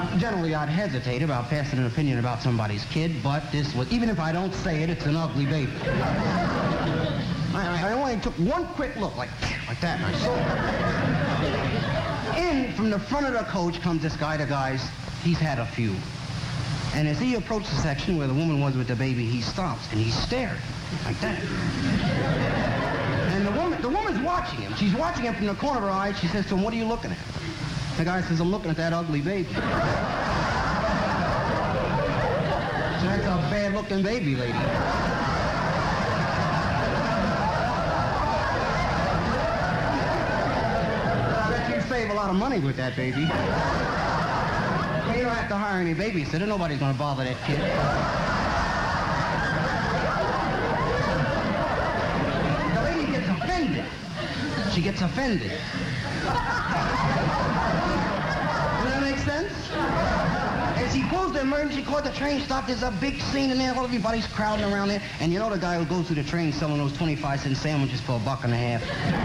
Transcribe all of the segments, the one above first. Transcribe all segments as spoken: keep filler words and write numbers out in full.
Generally, I'd hesitate about passing an opinion about somebody's kid, but this was, even if I don't say it, it's an ugly baby. I, I only took one quick look, like, like that, and I saw. In from the front of the coach comes this guy, the guys, he's had a few. And as he approached the section where the woman was with the baby, he stops and he stared, like that. And the woman, the woman's watching him. She's watching him from the corner of her eye. She says to him, "What are you looking at?" The guy says, "I'm looking at that ugly baby." So that's a bad-looking baby, lady. I bet you save a lot of money with that baby. You don't have to hire any babysitter. Nobody's going to bother that kid. The lady gets offended. She gets offended. Does that make sense? As he pulls the emergency cord, the train stopped. There's a big scene in there. All everybody's crowding around there. And you know the guy who goes through the train selling those twenty-five cent sandwiches for a buck and a half.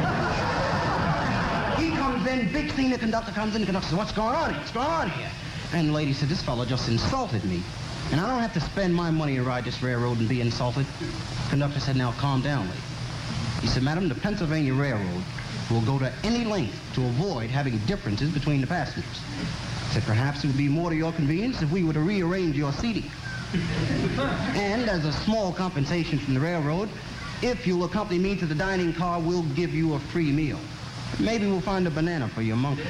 He comes in, big scene. The conductor comes in. The conductor says, "What's going on here? What's going on here?" And the lady said, "This fellow just insulted me. And I don't have to spend my money to ride this railroad and be insulted." The conductor said, "Now calm down, lady." He said, "Madam, the Pennsylvania Railroad will go to any length to avoid having differences between the passengers. He said, perhaps it would be more to your convenience if we were to rearrange your seating. And as a small compensation from the railroad, if you'll accompany me to the dining car, we'll give you a free meal. Maybe we'll find a banana for your monkey."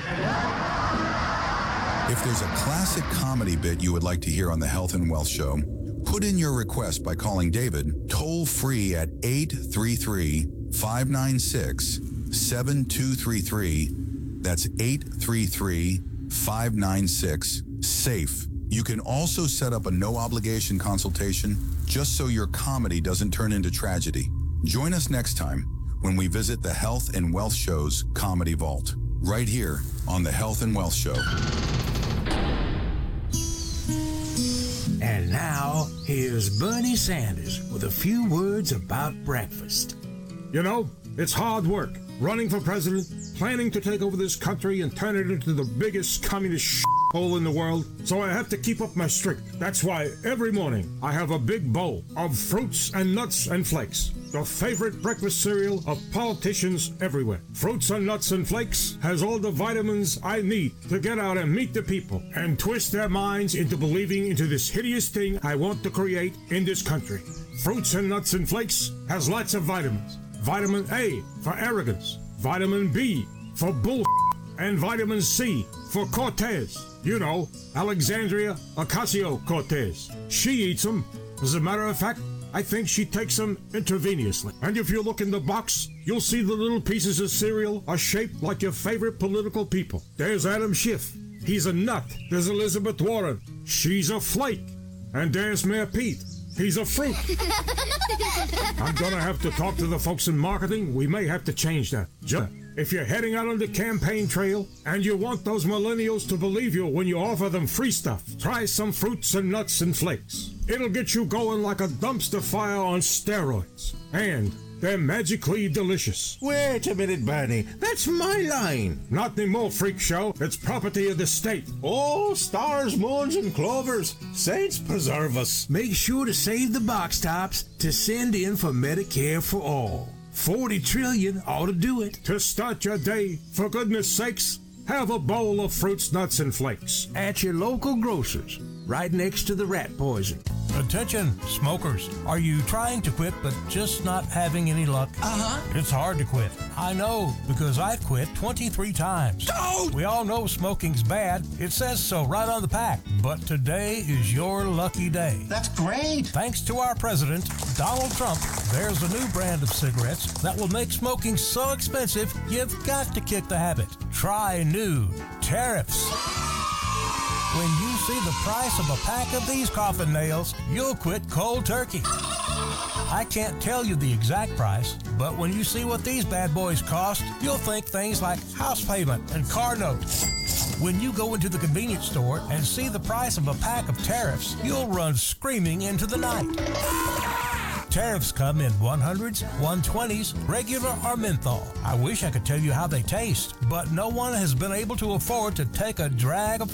If there's a classic comedy bit you would like to hear on the Health and Wealth Show, put in your request by calling David toll-free at eight three three, five nine six, seven two three three. That's eight three three, five nine six, SAFE. You can also set up a no-obligation consultation just so your comedy doesn't turn into tragedy. Join us next time when we visit the Health and Wealth Show's Comedy Vault, right here on the Health and Wealth Show. And now, here's Bernie Sanders with a few words about breakfast. You know, it's hard work. Running for president, planning to take over this country and turn it into the biggest communist hole in the world. So I have to keep up my strength. That's why every morning I have a big bowl of fruits and nuts and flakes, the favorite breakfast cereal of politicians everywhere. Fruits and Nuts and Flakes has all the vitamins I need to get out and meet the people and twist their minds into believing into this hideous thing I want to create in this country. Fruits and Nuts and Flakes has lots of vitamins. Vitamin A for arrogance, vitamin B for bull, and vitamin C for Cortez. You know, Alexandria Ocasio-Cortez. She eats them. As a matter of fact, I think she takes them intravenously. And if you look in the box, you'll see the little pieces of cereal are shaped like your favorite political people. There's Adam Schiff. He's a nut. There's Elizabeth Warren. She's a flake. And there's Mayor Pete. He's a fruit. I'm gonna have to talk to the folks in marketing. We may have to change that. Just if you're heading out on the campaign trail and you want those millennials to believe you when you offer them free stuff, try some Fruits and Nuts and Flakes. It'll get you going like a dumpster fire on steroids. And they're magically delicious. Wait a minute, Bernie. That's my line. Not anymore, freak show. It's property of the state. Oh, stars, moons, and clovers. Saints preserve us. Make sure to save the box tops to send in for Medicare for all. forty trillion ought to do it. To start your day, for goodness sakes, have a bowl of Fruits, Nuts, and Flakes. At your local grocer's, right next to the rat poison. Attention, smokers. Are you trying to quit but just not having any luck? Uh-huh. It's hard to quit. I know, because I've quit twenty-three times. Don't! We all know smoking's bad. It says so right on the pack. But today is your lucky day. That's great. Thanks to our president, Donald Trump, there's a new brand of cigarettes that will make smoking so expensive, you've got to kick the habit. Try new tariffs. When you see the price of a pack of these coffin nails, you'll quit cold turkey. I can't tell you the exact price, but when you see what these bad boys cost, you'll think things like house payment and car notes. When you go into the convenience store and see the price of a pack of tariffs, you'll run screaming into the night. Tariffs come in one hundreds, one twenties, regular or menthol. I wish I could tell you how they taste, but no one has been able to afford to take a drag of